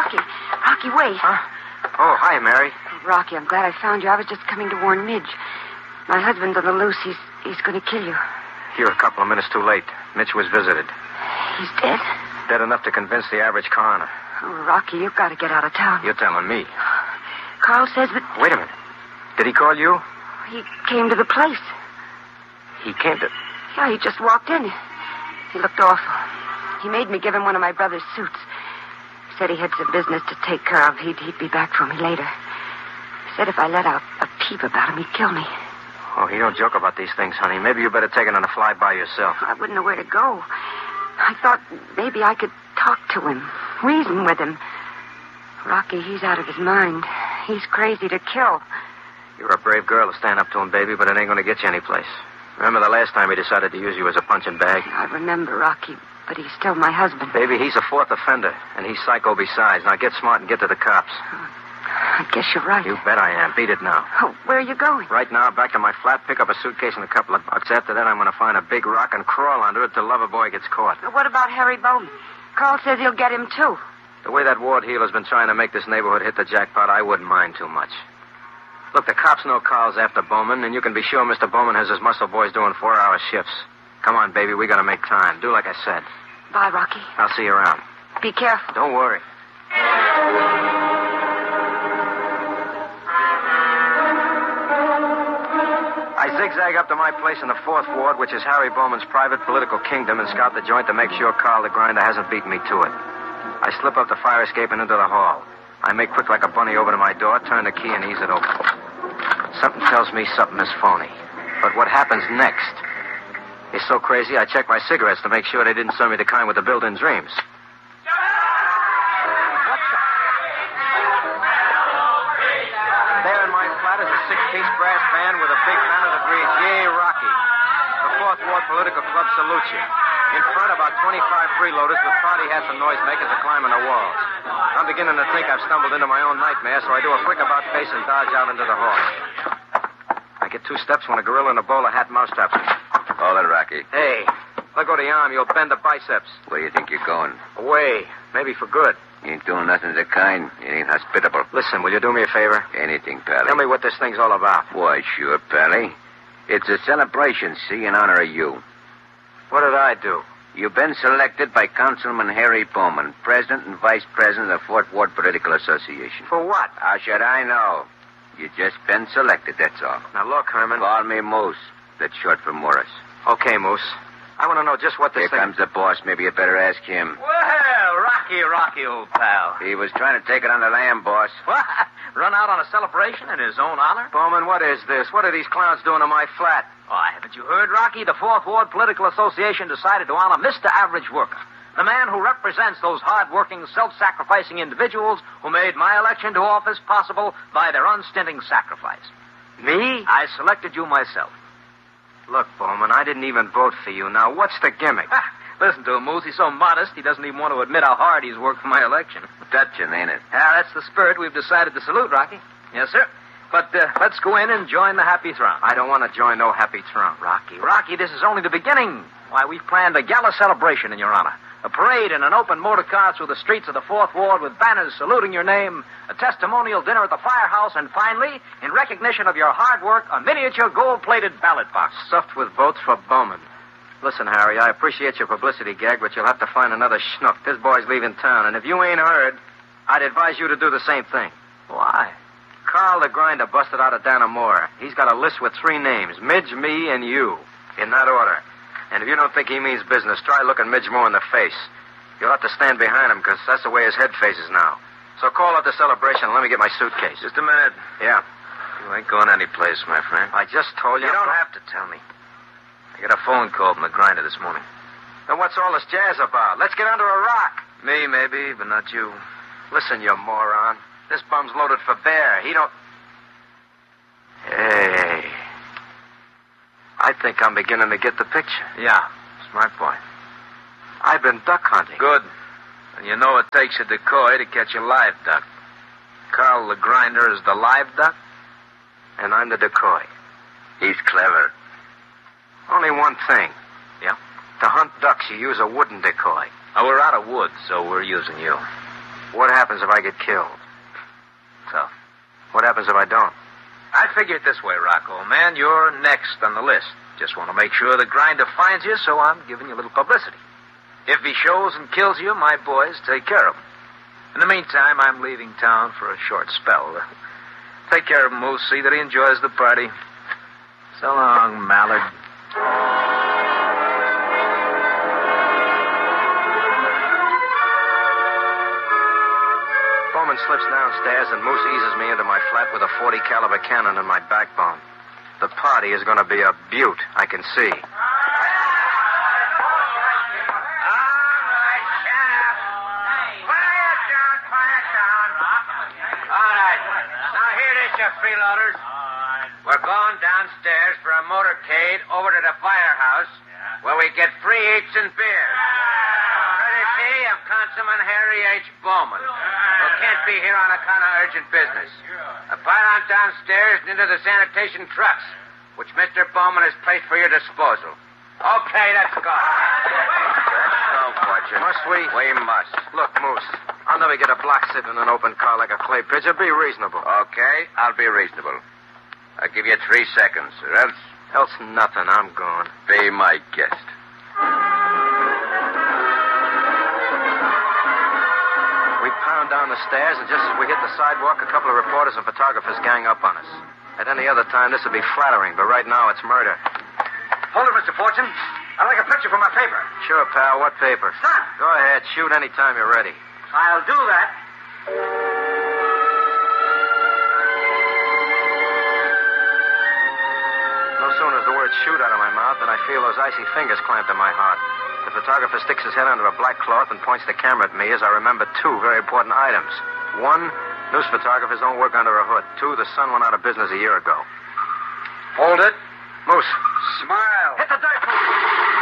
Rocky, wait. Huh? Oh, hi, Mary. Oh, Rocky, I'm glad I found you. I was just coming to warn Midge. My husband's on the loose. He's going to kill you. You're a couple of minutes too late. Mitch was visited. He's dead? Dead enough to convince the average coroner. Oh, Rocky, you've got to get out of town. You're telling me. Carl says that... Wait a minute. Did he call you? He came to the place. He came to... Yeah, he just walked in. He looked awful. He made me give him one of my brother's suits. He said he had some business to take care of. He'd be back for me later. He said if I let out a peep about him, he'd kill me. Oh, you don't joke about these things, honey. Maybe you better take it on a fly by yourself. I wouldn't know where to go. I thought maybe I could talk to him, reason with him. Rocky, he's out of his mind. He's crazy to kill. You're a brave girl to stand up to him, baby, but it ain't going to get you anyplace. Remember the last time he decided to use you as a punching bag? I remember, Rocky, but he's still my husband. Baby, he's a fourth offender, and he's psycho besides. Now get smart and get to the cops. I guess you're right. You bet I am. Beat it now. Oh, where are you going? Right now, back to my flat, pick up a suitcase and a couple of bucks. After that, I'm going to find a big rock and crawl under it till Loverboy gets caught. What about Harry Bowman? Carl says he'll get him, too. The way that Ward Heeler's been trying to make this neighborhood hit the jackpot, I wouldn't mind too much. Look, the cops know Carl's after Bowman, and you can be sure Mr. Bowman has his muscle boys doing 4-hour shifts. Come on, baby, we got to make time. Do like I said. Bye, Rocky. I'll see you around. Be careful. Don't worry. I zigzag up to my place in the 4th Ward, which is Harry Bowman's private political kingdom, and scout the joint to make sure Carl the Grinder hasn't beaten me to it. I slip up the fire escape and into the hall. I make quick like a bunny over to my door, turn the key, and ease it open. Something tells me something is phony. But what happens next is so crazy, I check my cigarettes to make sure they didn't serve me the kind with the built-in dreams. There in my flat is a 6-piece brass band with a big banner that reads, Yay, Rocky. The 4th Ward Political Club salutes you. In front, about 25 freeloaders with party hats and noisemakers are climbing the walls. I'm beginning to think I've stumbled into my own nightmare, so I do a quick about-face and dodge out into the hall. I get 2 steps when a gorilla in a bowler hat mousetraps me. Hold it, Rocky. Hey, let go of the arm. You'll bend the biceps. Where do you think you're going? Away. Maybe for good. You ain't doing nothing of the kind. You ain't hospitable. Listen, will you do me a favor? Anything, Pally. Tell me what this thing's all about. Why, sure, Pally. It's a celebration, see, in honor of you. What did I do? You've been selected by Councilman Harry Bowman, President and Vice President of the 4th Ward Political Association. For what? How should I know? You just been selected, that's all. Now, look, Herman. Call me Moose. That's short for Morris. Okay, Moose. I want to know just what this Here comes the boss. Maybe you better ask him. Well, Rocky, old pal. He was trying to take it on the lamb, boss. What? Run out on a celebration in his own honor? Bowman, what is this? What are these clowns doing to my flat? Why, haven't you heard, Rocky? The 4th Ward Political Association decided to honor Mr. Average Worker, the man who represents those hard-working, self-sacrificing individuals who made my election to office possible by their unstinting sacrifice. Me? I selected you myself. Look, Bowman, I didn't even vote for you. Now, what's the gimmick? Listen to him, Moose. He's so modest, he doesn't even want to admit how hard he's worked for my election. Dutchin, ain't it? That's the spirit we've decided to salute, Rocky. Yes, sir. But let's go in and join the happy throng. I don't want to join no happy throng. Rocky, this is only the beginning. Why, we've planned a gala celebration in your honor. A parade and an open motor car through the streets of the 4th Ward with banners saluting your name, a testimonial dinner at the firehouse, and finally, in recognition of your hard work, a miniature gold-plated ballot box. Stuffed with votes for Bowman. Listen, Harry, I appreciate your publicity gag, but you'll have to find another schnook. This boy's leaving town, and if you ain't heard, I'd advise you to do the same thing. Why? Carl the Grinder busted out of Dannemora. He's got a list with 3 names, Midge, me, and you. In that order. And if you don't think he means business, try looking Midge more in the face. You'll have to stand behind him, because that's the way his head faces now. So call out the celebration and let me get my suitcase. Just a minute. Yeah. You ain't going anyplace, my friend. I just told you. You don't have to tell me. I got a phone call from the Grinder this morning. Then what's all this jazz about? Let's get under a rock. Me, maybe, but not you. Listen, you moron. This bum's loaded for bear. He don't... Hey. I think I'm beginning to get the picture. Yeah, smart boy. I've been duck hunting. Good. And you know it takes a decoy to catch a live duck. Carl the Grinder is the live duck? And I'm the decoy. He's clever. Only one thing. Yeah? To hunt ducks, you use a wooden decoy. Oh, we're out of wood, so we're using you. What happens if I get killed? Tough. What happens if I don't? I figure it this way, Rocco. Man, you're next on the list. Just want to make sure the grinder finds you, so I'm giving you a little publicity. If he shows and kills you, my boys take care of him. In the meantime, I'm leaving town for a short spell. Take care of him, Moose. See that he enjoys the party. So long, Mallard. Bowman slips downstairs and Moose eases me into my flat with a .40 caliber cannon in my backbone. The party is going to be a beaut, I can see. Freeloaders. We're going downstairs for a motorcade over to the firehouse where we get free eats and beer. Courtesy of Councilman Harry H. Bowman, who can't be here on account of urgent business. Pile on downstairs and into the sanitation trucks, which Mr. Bowman has placed for your disposal. Okay, let's go. Let's go, Fortune. Must we? We must. Look, Moose, I'll never get a block sitting in an open car like a clay pigeon. Be reasonable. Okay, I'll be reasonable. I'll give you 3 seconds, or else... Else nothing. I'm gone. Be my guest. We pound down the stairs, and just as we hit the sidewalk, a couple of reporters and photographers gang up on us. At any other time, this would be flattering, but right now it's murder. Hold it, Mr. Fortune. I'd like a picture for my paper. Sure, pal. What paper? Son. Go ahead. Shoot any time you're ready. I'll do that. No sooner is the word shoot out of my mouth than I feel those icy fingers clamped to my heart. The photographer sticks his head under a black cloth and points the camera at me as I remember 2 very important items. 1, news photographers don't work under a hood. 2, the Sun went out of business a year ago. Hold it. Moose. Smile. Hit the dirt.